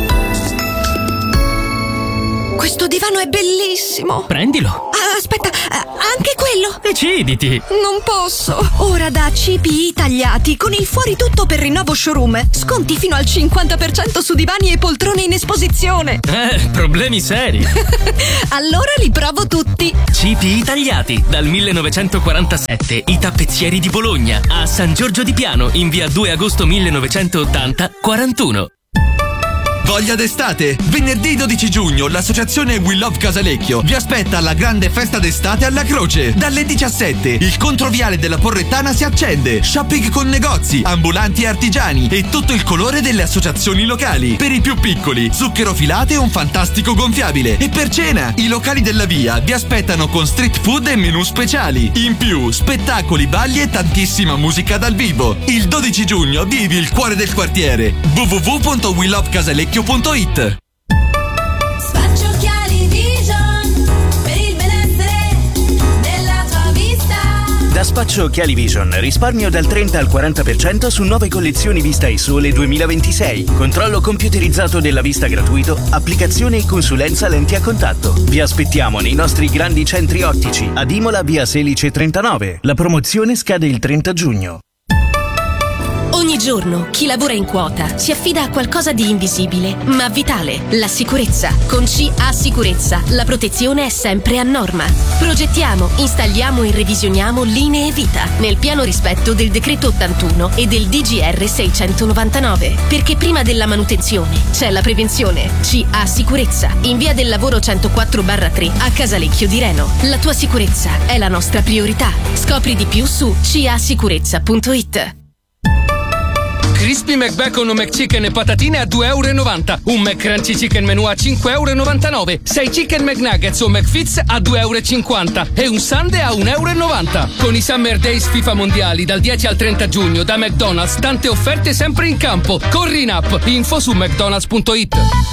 Questo divano è bellissimo. Prendilo. Aspetta, anche quello. Deciditi. Non posso. Ora da CPI Tagliati, con il fuori tutto per rinnovo showroom, sconti fino al 50% su divani e poltrone in esposizione. Problemi seri. Allora li provo tutti. CPI Tagliati, dal 1947, i tappezzieri di Bologna, a San Giorgio di Piano, in via 2 agosto 1980, 41. Voglia d'estate? Venerdì 12 giugno l'associazione We Love Casalecchio vi aspetta alla grande festa d'estate alla Croce. Dalle 17 il controviale della Porrettana si accende. Shopping con negozi, ambulanti e artigiani e tutto il colore delle associazioni locali. Per i più piccoli, zucchero filate e un fantastico gonfiabile. E per cena, i locali della via vi aspettano con street food e menù speciali. In più, spettacoli, balli e tantissima musica dal vivo. Il 12 giugno vivi il cuore del quartiere. www.welovecasalecchio.it. Spaccio Occhiali Vision per il benessere della tua vista. Da Spaccio Occhiali Vision risparmio dal 30 al 40% su 9 collezioni Vista e Sole 2026. Controllo computerizzato della vista gratuito, applicazione e consulenza lenti a contatto. Vi aspettiamo nei nostri grandi centri ottici ad Imola via Selice 39. La promozione scade il 30 giugno. Ogni giorno chi lavora in quota si affida a qualcosa di invisibile ma vitale, la sicurezza. Con CA Sicurezza la protezione è sempre a norma. Progettiamo, installiamo e revisioniamo linee vita nel pieno rispetto del decreto 81 e del DGR 699, perché prima della manutenzione c'è la prevenzione. CA Sicurezza, in via del lavoro 104/3 a Casalecchio di Reno. La tua sicurezza è la nostra priorità. Scopri di più su casicurezza.it. Crispy McBacon o McChicken e patatine a €2,90. Un McCrunchy Chicken Menù a €5,99. 6 Chicken McNuggets o McFits a €2,50. E un Sundae a €1,90. Con i Summer Days FIFA Mondiali dal 10 al 30 giugno da McDonald's, tante offerte sempre in campo. Corri in app, info su mcdonalds.it.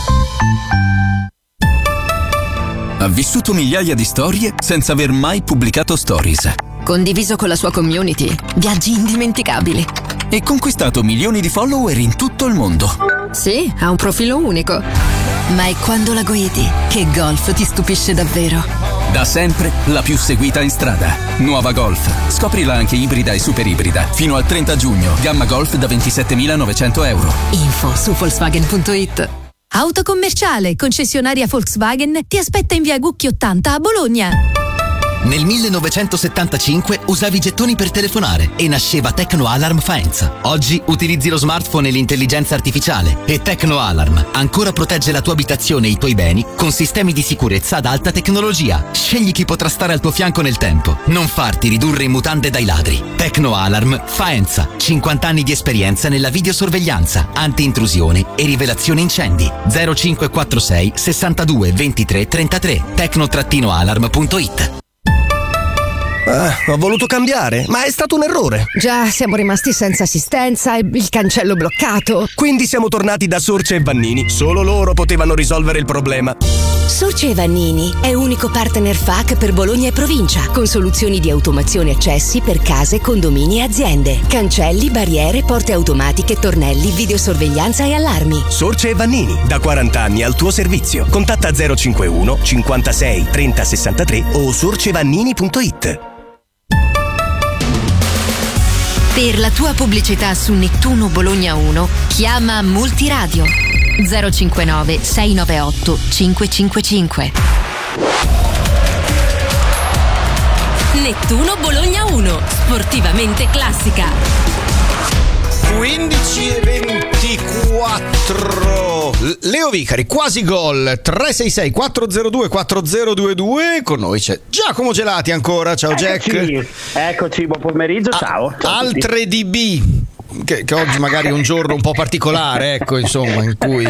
Ha vissuto migliaia di storie senza aver mai pubblicato stories. Condiviso con la sua community, viaggi indimenticabili. E conquistato milioni di follower in tutto il mondo. Sì, ha un profilo unico. Ma è quando la guidi che Golf ti stupisce davvero. Da sempre la più seguita in strada. Nuova Golf. Scoprila anche ibrida e super ibrida. Fino al 30 giugno. Gamma Golf da €27.900. Info su Volkswagen.it. Autocommerciale, concessionaria Volkswagen, ti aspetta in via Gucchi 80 a Bologna. Nel 1975 usavi i gettoni per telefonare e nasceva Tecno Alarm Faenza. Oggi utilizzi lo smartphone e l'intelligenza artificiale e Tecno Alarm ancora protegge la tua abitazione e i tuoi beni con sistemi di sicurezza ad alta tecnologia. Scegli chi potrà stare al tuo fianco nel tempo. Non farti ridurre in mutande dai ladri. Tecno Alarm Faenza. 50 anni di esperienza nella videosorveglianza, anti-intrusione e rivelazione incendi. 0546 62 23 33. Tecno-alarm.it. Ho voluto cambiare, ma è stato un errore. Già, siamo rimasti senza assistenza e il cancello bloccato. Quindi siamo tornati da Sorce e Vannini. Solo loro potevano risolvere il problema. Sorce e Vannini è unico partner FAC per Bologna e provincia, con soluzioni di automazione accessi per case, condomini e aziende. Cancelli, barriere, porte automatiche, tornelli, videosorveglianza e allarmi. Sorce e Vannini, da 40 anni al tuo servizio. Contatta 051 56 30 63 o sorcevannini.it. Per la tua pubblicità su Nettuno Bologna 1, chiama Multiradio 059 698 555. Nettuno Bologna 1, sportivamente classica. 15:24. Leo Vicari, quasi gol. 366 402 4022. Con noi c'è Giacomo Gelati ancora. Ciao Jack. Eccoci, buon pomeriggio. Ciao. Altre DB. Che oggi magari è un giorno un po' particolare, ecco, insomma, in cui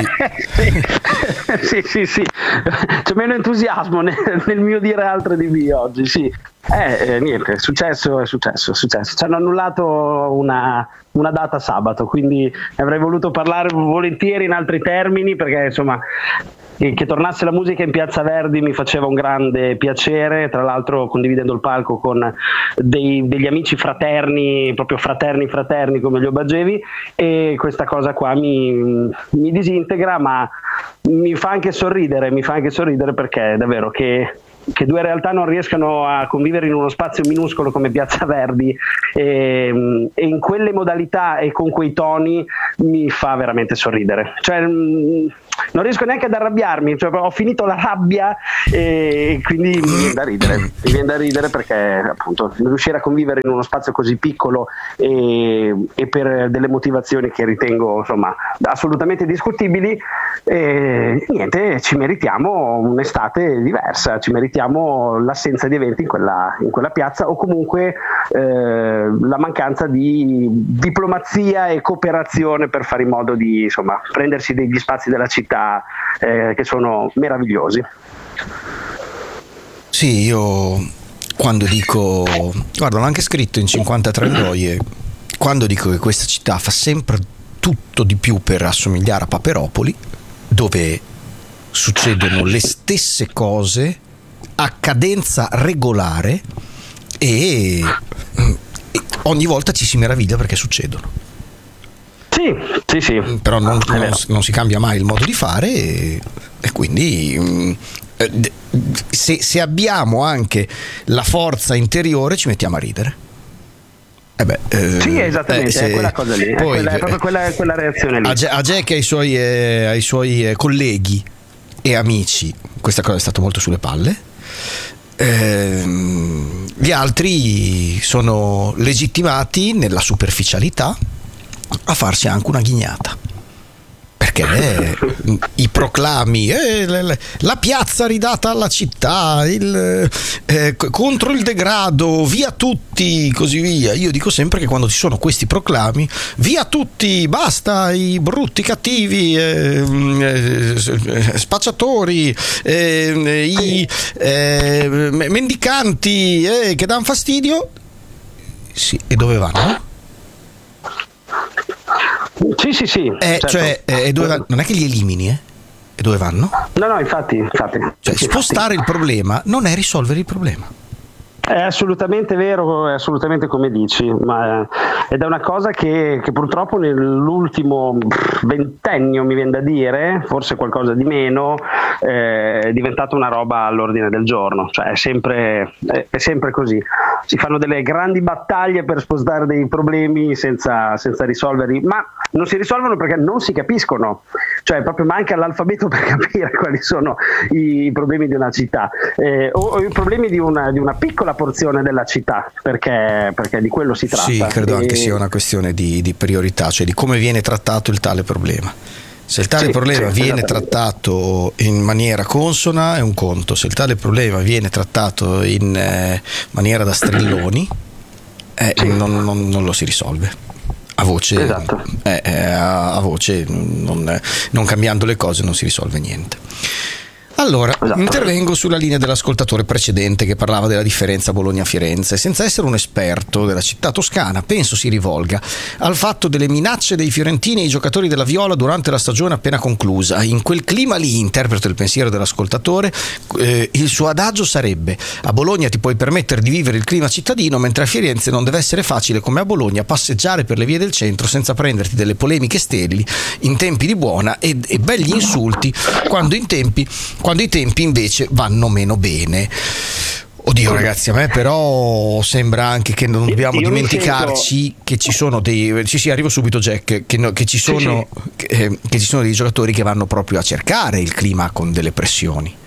sì. C'è meno entusiasmo nel mio dire altre DB oggi, sì. Niente, è successo. Ci hanno annullato una data sabato, quindi avrei voluto parlare volentieri in altri termini, perché insomma che tornasse la musica in Piazza Verdi mi faceva un grande piacere, tra l'altro condividendo il palco con degli amici fraterni, proprio fraterni come gli Obagevi, e questa cosa qua mi disintegra, ma mi fa anche sorridere perché è davvero che due realtà non riescano a convivere in uno spazio minuscolo come Piazza Verdi e in quelle modalità e con quei toni mi fa veramente sorridere. Cioè, non riesco neanche ad arrabbiarmi, cioè, ho finito la rabbia e quindi mi viene da ridere perché appunto riuscire a convivere in uno spazio così piccolo e per delle motivazioni che ritengo insomma assolutamente discutibili, niente, ci meritiamo un'estate diversa, ci meritiamo l'assenza di eventi in quella piazza, o comunque la mancanza di diplomazia e cooperazione per fare in modo di insomma prendersi degli spazi della città che sono meravigliosi. Sì, io quando dico, guarda, l'ho anche scritto in 53 Noie, quando dico che questa città fa sempre tutto di più per assomigliare a Paperopoli, dove succedono le stesse cose a cadenza regolare e ogni volta ci si meraviglia perché succedono. Sì. Però non si cambia mai il modo di fare e quindi se abbiamo anche la forza interiore ci mettiamo a ridere. Sì, esattamente, è quella cosa lì, poi, è proprio quella reazione lì. A Jack e ai suoi colleghi e amici questa cosa è stata molto sulle palle. Gli altri sono legittimati nella superficialità a farsi anche una ghignata, perché i proclami, la piazza ridata alla città, contro il degrado, via tutti, così via. Io dico sempre che quando ci sono questi proclami, via tutti, basta i brutti, cattivi, spacciatori, i mendicanti che danno fastidio, sì, e dove vanno? Sì. Certo. Cioè, dove vanno? Non è che li elimini, E dove vanno? No, infatti. Cioè, spostare il problema non è risolvere il problema. È assolutamente vero, è assolutamente come dici, ma ed è una cosa che purtroppo nell'ultimo ventennio, mi viene da dire, forse qualcosa di meno, è diventata una roba all'ordine del giorno, cioè è sempre così. Si fanno delle grandi battaglie per spostare dei problemi senza risolverli, ma non si risolvono perché non si capiscono, cioè proprio manca l'alfabeto per capire quali sono i problemi di una città, o i problemi di una piccola porzione della città, perché di quello si tratta. Sì, credo anche sia una questione di priorità, cioè di come viene trattato il tale problema. Se il tale problema viene trattato in maniera consona è un conto, se il tale problema viene trattato in maniera da strilloni non lo si risolve a voce, esatto. A voce non cambiando le cose non si risolve niente. Allora, intervengo sulla linea dell'ascoltatore precedente che parlava della differenza Bologna-Firenze. Senza essere un esperto della città toscana, penso si rivolga al fatto delle minacce dei fiorentini ai giocatori della Viola durante la stagione appena conclusa. In quel clima lì, interpreto il pensiero dell'ascoltatore, il suo adagio sarebbe: a Bologna ti puoi permettere di vivere il clima cittadino, mentre a Firenze non deve essere facile come a Bologna passeggiare per le vie del centro senza prenderti delle polemiche sterili in tempi di buona e begli insulti quando i tempi invece vanno meno bene. Oddio ragazzi, a me però sembra anche che non dobbiamo dimenticarci che ci sono dei... Sì, arrivo subito Jack, che ci sono dei giocatori che vanno proprio a cercare il clima con delle pressioni.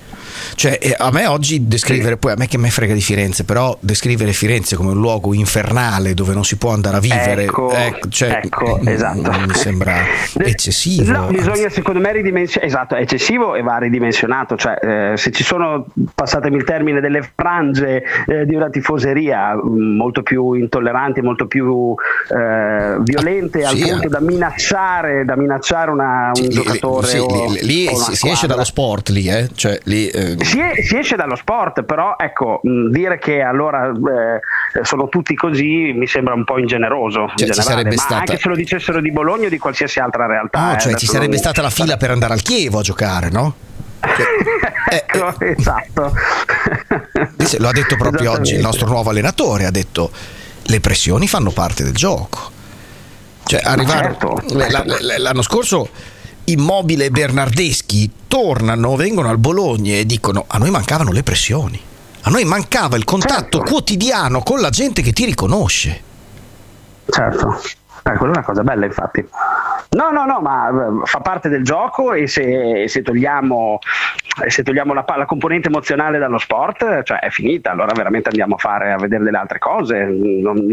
Cioè, a me oggi descrivere, poi a me che me frega di Firenze, però descrivere Firenze come un luogo infernale dove non si può andare a vivere, esatto. Mi sembra eccessivo. No, bisogna secondo me esatto, è eccessivo e va ridimensionato, cioè se ci sono, passatemi il termine, delle frange di una tifoseria molto più intolleranti, molto più violente al punto da minacciare un giocatore lì si esce dallo sport lì, cioè lì si esce dallo sport, però ecco, dire che allora sono tutti così mi sembra un po' ingeneroso, cioè, ci sarebbe ma anche se lo dicessero di Bologna o di qualsiasi altra realtà, cioè ci sarebbe stata la fila per andare al Chievo a giocare, no? Ecco, esatto. Lo ha detto proprio oggi il nostro nuovo allenatore, ha detto le pressioni fanno parte del gioco, cioè arrivare l'anno scorso Immobile e Bernardeschi vengono al Bologna e dicono: a noi mancavano le pressioni, a noi mancava il contatto quotidiano con la gente che ti riconosce. Certo, quella è una cosa bella, infatti. No, ma fa parte del gioco, e se togliamo la componente emozionale dallo sport, cioè è finita, allora veramente andiamo a vedere delle altre cose. Non